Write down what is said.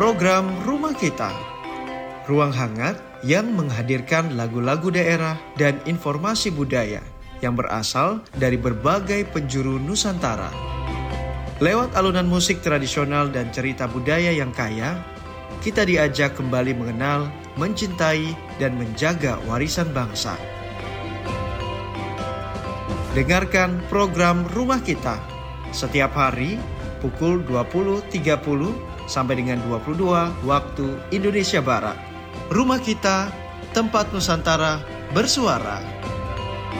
program Rumah Kita, ruang hangat yang menghadirkan lagu-lagu daerah dan informasi budaya yang berasal dari berbagai penjuru Nusantara. Lewat alunan musik tradisional dan cerita budaya yang kaya, kita diajak kembali mengenal, mencintai, dan menjaga warisan bangsa. Dengarkan program Rumah Kita setiap hari pukul 20.30 sampai dengan 22 waktu Indonesia Barat. Rumah Kita, tempat Nusantara bersuara.